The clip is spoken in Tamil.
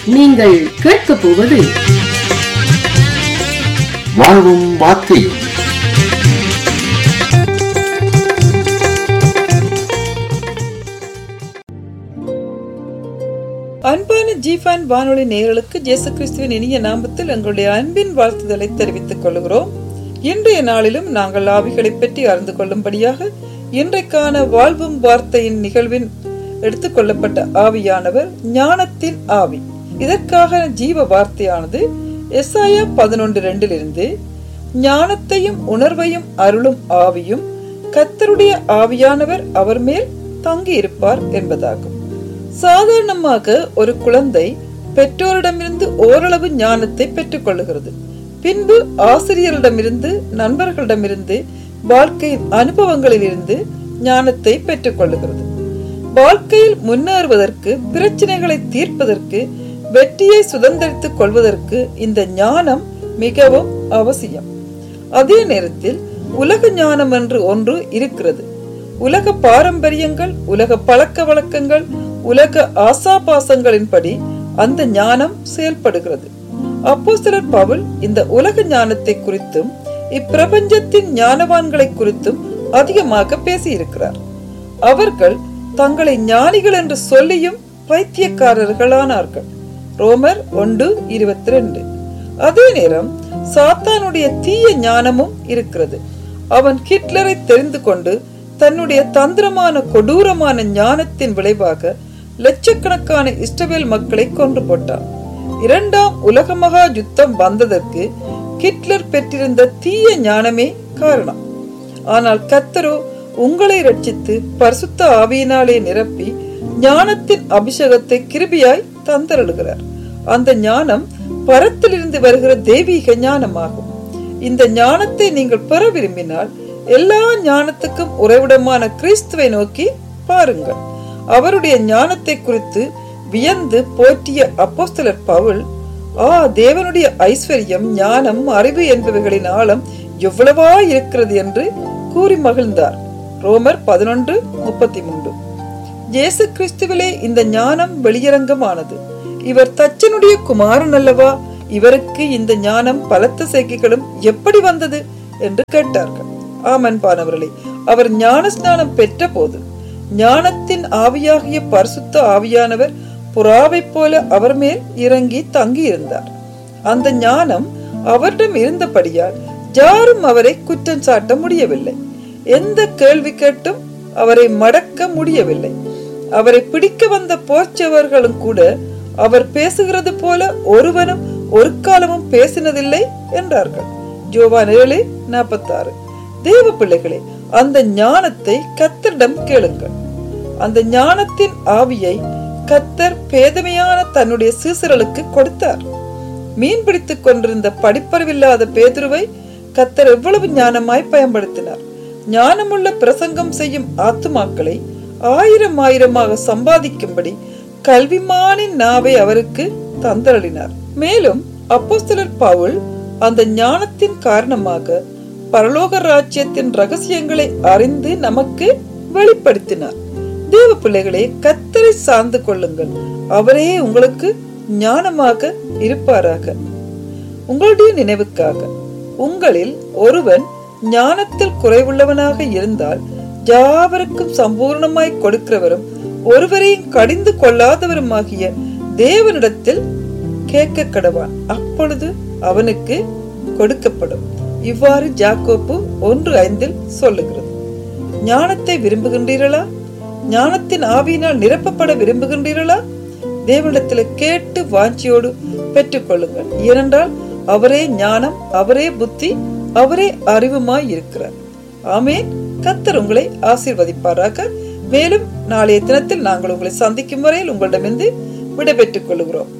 நீங்கள் கேட்கப் போவது வாழ்வும் வார்த்தையும். அன்பான ஜீஃபான் வானொலி நேயர்களுக்கு இயேசு கிறிஸ்துவின் இனிய நாமத்தில் எங்களுடைய அன்பின் வாழ்த்துதலை தெரிவித்துக் கொள்கிறோம். இன்றைய நாளிலும் நாங்கள் ஆவிகளை பற்றி அறிந்து கொள்ளும்படியாக இன்றைக்கான வாழ்வும் வார்த்தையின் நிகழ்வின் எடுத்துக்கொள்ளப்பட்ட ஆவியானவர் ஞானத்தின் ஆவி. இதற்காக ஜீவ வார்த்தையானது எசாயா 11:2 ஞானத்தையும் உணர்வையும் அருளும் ஆவியும் கர்த்தருடைய ஆவியானவர் அவர் மேல் தங்கி இருப்பார் என்பதாகும். சாதாரணமாக ஒரு குழந்தை பெற்றோரிடமிருந்து ஓரளவு ஞானத்தை பெற்றுக் கொள்ளுகிறது. பின்பு ஆசிரியரிடமிருந்து, நண்பர்களிடமிருந்து, வாழ்க்கையின் அனுபவங்களில் இருந்து ஞானத்தை பெற்றுக் கொள்ளுகிறது. வாழ்க்கையில் முன்னேறுவதற்கு, பிரச்சனைகளை தீர்ப்பதற்கு, வெற்றியை சுதந்திரித்துக் கொள்வதற்கு இந்த ஞானம் மிகவும் அவசியம். அதே நேரத்தில் உலக ஞானம் என்று ஒன்று இருக்கிறது. உலக பாரம்பரியங்கள், உலக பழக்க வழக்கங்கள், உலக ஆசாபாசங்களின்படி அந்த ஞானம் செயல்படுகிறது. அப்போஸ்தலர் பவுல் இந்த உலக ஞானத்தை குறித்தும் இப்பிரபஞ்சத்தின் ஞானவான்களை குறித்தும் அதிகமாக பேசியிருக்கிறார். அவர்கள் தங்களை ஞானிகள் என்று சொல்லியும் பைத்தியக்காரர்களானார்கள். ரோமர் 1:22. அதே நேரம் சாத்தானுடைய தீய ஞானமும் இருக்கிறது. அவன் ஹிட்லரை தெரிந்து கொண்டு தன்னுடைய தந்திரமான கொடூரமான ஞானத்தின் விளைவாக லட்சக்கணக்கான இஸ்ரவேல் மக்களை கொன்று போட்டான். 2ஆம் உலக மகா யுத்தம் வந்ததற்கு ஹிட்லர் பெற்றிருந்த தீய ஞானமே காரணம். ஆனால் கர்த்தரோ உங்களை ரட்சித்து பரிசுத்த ஆவியினாலே நிரப்பி ஞானத்தின் அபிஷேகத்தை கிருபையாய் தந்தருளுகிறார். அந்த ஞானம் பரத்திலிருந்து வருகிற தெய்வீக ஞானமாகும். இந்த ஞானத்தை நீங்கள் பெற விரும்பினால் எல்லா ஞானத்துக்கும் உறைவிடமான கிறிஸ்துவை நோக்கி பாருங்கள். அவருடைய ஞானத்தை குறித்து வியந்து போற்றிய அப்போஸ்தலர் பவுல், தேவனுடைய ஐஸ்வர்யம், ஞானம், அறிவு என்பவைகளின் ஆழம் எவ்வளவா இருக்கிறது என்று கூறி மகிழ்ந்தார். ரோமர் 11:33. இயேசு கிறிஸ்துவிலே இந்த ஞானம் வெளியரங்கமானது. இவர் தச்சனுடைய குமாரன் அல்லவா? இவருக்கு இந்த ஞானம் பலத்த செய்கைகளும் எப்படி வந்தது என்று கேட்டார்கள். ஆமன்பானவர்களே, அவர் ஞான ஸ்நானம் பெற்ற போது ஞானத்தின் ஆவியாகிய பரிசுத்த ஆவியானவர் புறாவை போல அவர் மேல் இறங்கி தங்கி இருந்தார். அந்த ஞானம் அவரிடம் இருந்தபடியால் யாரும் அவரை குற்றம் சாட்ட முடியவில்லை. எந்த கேள்வி கேட்டும் அவரை மடக்க முடியவில்லை. அவரை பிடிக்க வந்த போர்ச்சவர்களும் கூட அவர் பேசுகிறது போல ஒருவனும் ஒரு காலமும் பேசினதில்லை என்றார்கள். யோவான் 7:46. தேவ பிள்ளைகளே, அந்த ஞானத்தை கர்த்தரிடம் கேளுங்கள். அந்த ஞானத்தின் ஆவியை கர்த்தர் பேதமையான தன்னுடைய சீசர்களுக்கு கொடுத்தார். மீன் பிடித்துக் கொண்டிருந்த படிப்பறிவில்லாத பேதுருவை கர்த்தர் எவ்வளவு ஞானமாய் பயன்படுத்தினார். ஞானமுள்ள பிரசங்கம் செய்யும் ஆத்துமாக்களை 1000 சம்பாதிக்கும்படி கல்விமானின் நாவை அவருக்கு தந்தருளினார். மேலும் அப்போஸ்தலர் பவுல் அந்த ஞானத்தின் காரணமாக பரலோக ராஜ்யத்தின் ரகசியங்களை அறிந்து நமக்கு வெளிப்படுத்தினார். தேவ பிள்ளைகளே, கர்த்தரை சார்ந்து கொள்ளுங்கள். அவரே உங்களுக்கு ஞானமாக இருப்பாராக. உங்களுடைய நினைவுக்காக, உங்களில் ஒருவன் ஞானத்தில் குறைவுள்ளவனாக இருந்தால் யாவருக்கும் சம்பூர்ணமாய் கொடுக்கிறவரும் ஒருவரையும் கடிந்து கொள்ளாதவருமாகிய தேவனிடத்தில் கேட்க கடவான், அப்பொழுது அவனுக்கு கொடுக்கப்படும். இவ்வாறு யாக்கோப்பு 1:5 சொல்லுகிறது. ஞானத்தை விரும்புகின்றீர்களா? ஞானத்தின் ஆவியினால் நிரப்பப்பட விரும்புகின்றீர்களா? தேவனிடத்தில் கேட்டு வாஞ்சியோடு பெற்றுக் கொள்ளுங்கள். ஏனென்றால் அவரே ஞானம், அவரே புத்தி, அவரே அறிவுமாய் இருக்கிறார். ஆமென். கர்த்தர் உங்களை ஆசீர்வதிப்பாராக. மேலும் நாளைய தினத்தில் நாங்கள் உங்களை சந்திக்கும் வரையில் உங்களிடமிருந்து விடைபெற்றுக் கொள்கிறோம்.